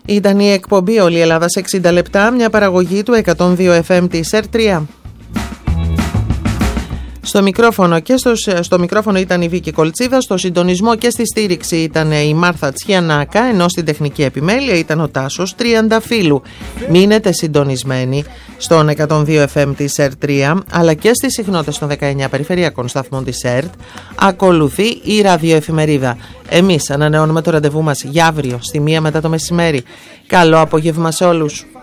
Ήταν η εκπομπή Όλη η Ελλάδα σε 60 λεπτά, μια παραγωγή του 102 FM της ΕΡΤ3. Στο μικρόφωνο ήταν η Βίκη Κολτσίδα, στο συντονισμό και στη στήριξη ήταν η Μάρθα Τσιανάκα, ενώ στην τεχνική επιμέλεια ήταν ο Τάσος Τριανταφύλου. Μείνετε συντονισμένοι στον 102 FM της ΕΡΤ3, αλλά και στις συχνότητες των 19 περιφερειακών σταθμών της ΕΡΤ. Ακολουθεί η ραδιοεφημερίδα. Εμείς ανανεώνουμε το ραντεβού μας για αύριο στη 1 μετά το μεσημέρι. Καλό απόγευμα σε όλους.